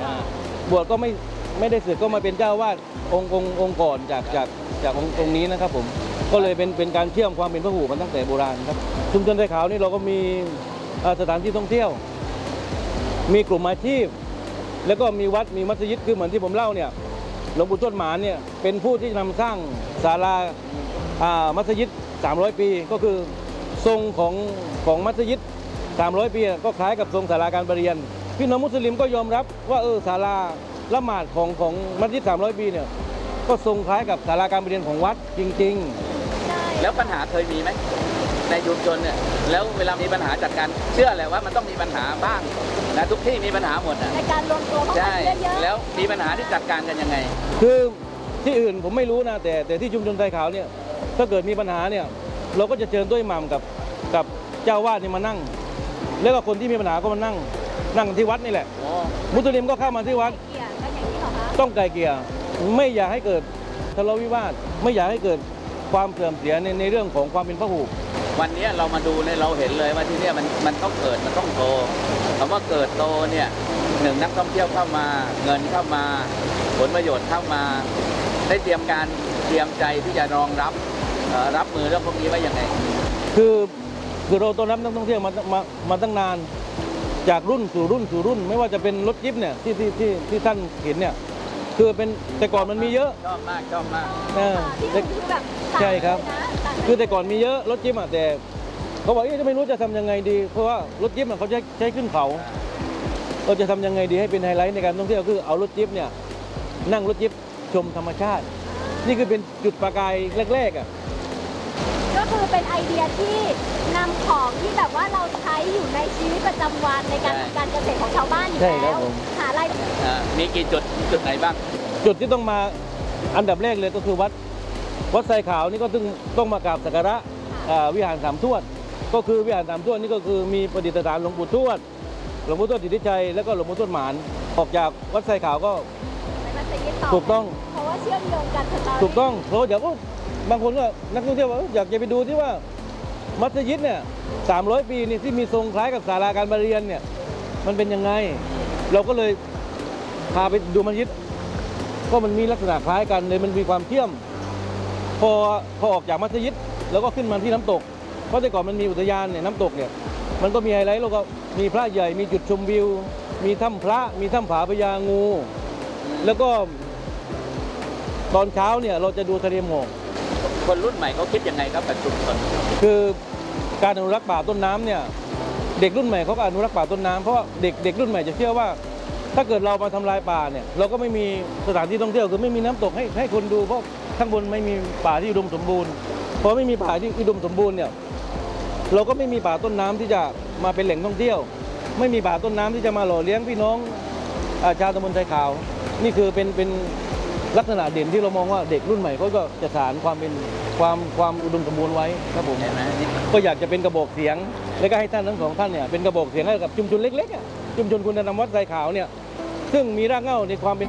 บวชก็ไม่ได้สึกก็มาเป็นเจ้าวาดองค์ก่อนจากองค์นี้นะครับผมก็เลยเป็นการเชื่อมความเป็นพหูมาตั้งแต่โบราณครับชุมชนไทยขาวนี่เราก็มีสถานที่ท่องเที่ยวมีกลุ่มอาชีพแล้วก็มีวัดมีมัสยิดคือเหมือนที่ผมเล่าเนี่ยหลวงปู่ทวดหมานเนี่ยเป็นผู้ที่นำสร้างศาลามัสยิด300 ปีก็คือทรงของมัสยิด300 ปีก็คล้ายกับทรงศาลาการประเรียนพี่น้องมุสลิมก็ยอมรับว่าศาลาละหมาดของมัสยิด300 ปีเนี่ยก็ทรงคล้ายกับศาลาการประเรียนของวัดจริงๆแล้วปัญหาเคยมีไหมในชุมชนเนี่ยแล้วเวลามีปัญหาจัดการเชื่อแหละว่ามันต้องมีปัญหาบ้างนะทุกที่มีปัญหาหมดในการรวมตัวของคนเยอะๆแล้วมีปัญหาที่จัดการกันยังไงคือที่อื่นผมไม่รู้นะแต่ที่ชุมชนไทยขาวเนี่ยถ้าเกิดมีปัญหาเนี่ยเราก็จะเชิญด้วยหม่ำกับเจ้าวาดนี่มานั่งแล้วก็คนที่มีปัญหาก็มานั่งที่วัดนี่แหละมุสลิมก็เข้ามาที่วัดต้องไกลเกลี่ยไม่อยากให้เกิดทะเลาะวิวาทไม่อยากให้เกิดความเสื่อมเสียในเรื่องของความเป็นพหูวันนี้เรามาดูเนี่ยเราเห็นเลยว่าที่นี่มันต้องเกิดมันต้องโตคำว่าเกิดโตเนี่ยหนึ่งนักท่องเที่ยวเข้ามาเงินเข้ามาผลประโยชน์เข้ามาได้เตรียมใจที่จะรองรับมือเรื่องพวกนี้ไว้ยังไงคือเราต้อนรับนักท่องเที่ยวมาตั้งนานจากรุ่นสู่รุ่นไม่ว่าจะเป็นรถจิ๊บเนี่ยที่ท่านเห็นเนี่ยคือเป็นแต่ก่อนมันมีเยอะชอบมากใช่ครับคือแต่ก่อนมีเยอะรถจิ๊บแต่เขาบอกจะไม่รู้จะทำยังไงดีเพราะว่ารถจิ๊บเขาใช้ขึ้นเขาเราจะทำยังไงดีให้เป็นไฮไลท์ในการท่องเที่ยวคือเอารถจิ๊บเนี่ยนั่งรถจิ๊บชมธรรมชาตินี่คือเป็นจุดประกายแรกๆก็คือเป็นไอเดียที่นำของที่แบบว่าเราใช้อยู่ในชีวิตประจำวันในการทำการเกษตรของชาวบ้านอยู่แล้วหาอะไรมีกี่จุดไหนบ้างจุดที่ต้องมาอันดับแรกเลยก็คือวัดไทรขาวนี่ก็ต้องมากราบสักการะวิหารสามทวดก็คือวิหารสามทวดนี่ก็คือมีประดิษฐานหลวงปู่ทวดสิทธิชัยแล้วก็หลวงปู่ทวดหมานออกจากวัดไทรขาวก็ถูกต้องเพราะว่าเชื่อมโยงกันถูกต้องเพราะอยากบางคนก็นักท่องเที่ยวอยากจะไปดูที่ว่ามัสยิดเนี่ย300 ปีนี่ที่มีทรงคล้ายกับศาลาการประเรียนเนี่ยมันเป็นยังไงเราก็เลยพาไปดูมัสยิดก็มันมีลักษณะคล้ายกันเลยมันมีความเชื่อมพอออกจากมัสยิดแล้วก็ขึ้นมาที่น้ำตกเพราะแต่ก่อนมันมีอุทยานเนี่ยน้ำตกเนี่ยมันก็มีไฮไลท์แล้วก็มีพระใหญ่มีจุดชมวิวมีถ้ำพระมีถ้ำผาพญางูแล้วก็ตอนเช้าเนี่ยเราจะดูทะเลหมอกคนรุ่นใหม่เขาคิดยังไงครับกับชุมชนคือการอนุรักษ์ป่าต้นน้ำเนี่ยเด็กรุ่นใหม่เขาก็อนุรักษ์ป่าต้นน้ำเพราะว่าเด็กรุ่นใหม่จะเชื่อว่าถ้าเกิดเรามาทำลายป่าเนี่ยเราก็ไม่มีสถานที่ท่องเที่ยวคือไม่มีน้ำตกให้คนดูเพราะข้างบนไม่มีป่าที่อุดมสมบูรณ์พอไม่มีป่าที่อุดมสมบูรณ์เนี่ยเราก็ไม่มีป่าต้นน้ำที่จะมาเป็นแหล่งท่องเที่ยวไม่มีป่าต้นน้ำที่จะมาหล่อเลี้ยงพี่น้องชาวตำบลไทยขาวนี่คือเป็นลักษณะเด่นที่เรามองว่าเด็กรุ่นใหม่เขาก็จะสานความเป็นความอุดมสมบูรณ์ไว้ครับผมก็อยากจะเป็นกระบอกเสียงและก็ให้ท่านทั้งสองท่านเนี่ยเป็นกระบอกเสียงให้กับชุมชนเล็กๆชุมชนคุณธรรมวัดไทรขาวเนี่ยซึ่งมีรากเหง้าในความเป็น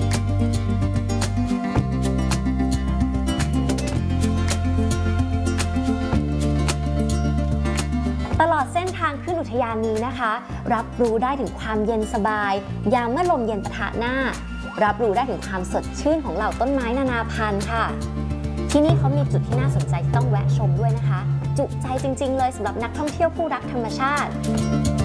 ตลอดเส้นทางขึ้นอุทยานนี้นะคะรับรู้ได้ถึงความเย็นสบายยามเมื่อลมเย็นปะทะหน้ารับรู้ได้ถึงความสดชื่นของเหล่าต้นไม้นานาพันธุ์ค่ะที่นี่เขามีจุดที่น่าสนใจที่ต้องแวะชมด้วยนะคะจุใจจริงๆเลยสำหรับนักท่องเที่ยวผู้รักธรรมชาติ